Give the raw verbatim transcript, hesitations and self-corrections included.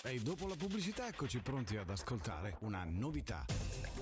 E dopo la pubblicità eccoci pronti ad ascoltare una novità.